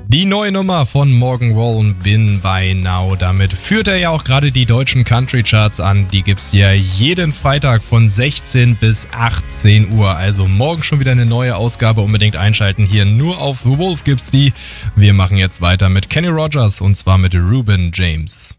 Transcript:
Die neue Nummer von Morgan Wallen, Been By Now. Damit führt er ja auch gerade die deutschen Country Charts an. Die gibt's ja jeden Freitag von 16 bis 18 Uhr. Also morgen schon wieder eine neue Ausgabe. Unbedingt einschalten. Hier nur auf The Wolf gibt's die. Wir machen jetzt weiter mit Kenny Rogers und zwar mit Reuben James.